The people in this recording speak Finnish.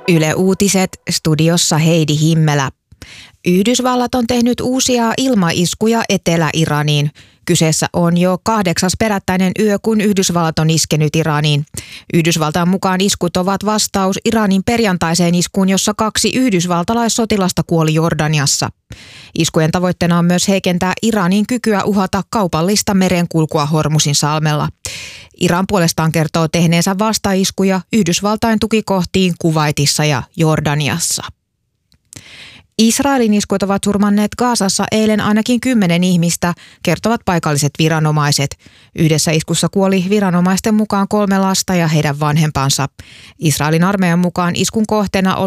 Yle Uutiset, studiossa Heidi Himmelä. Yhdysvallat on tehnyt uusia ilmaiskuja Etelä-Iraniin. Kyseessä on jo 8. perättäinen yö, kun Yhdysvallat on iskenyt Iraniin. Yhdysvaltain mukaan iskut ovat vastaus Iranin perjantaiseen iskuun, jossa 2 yhdysvaltalaissotilasta kuoli Jordaniassa. Iskujen tavoitteena on myös heikentää Iranin kykyä uhata kaupallista merenkulkua Hormusin salmella. Iran puolestaan kertoo tehneensä vastaiskuja Yhdysvaltain tukikohtiin Kuwaitissa ja Jordaniassa. Israelin iskut ovat surmanneet Gazassa eilen ainakin 10 ihmistä, kertovat paikalliset viranomaiset. Yhdessä iskussa kuoli viranomaisten mukaan 3 lasta ja heidän vanhempansa. Israelin armeijan mukaan iskun kohteena oli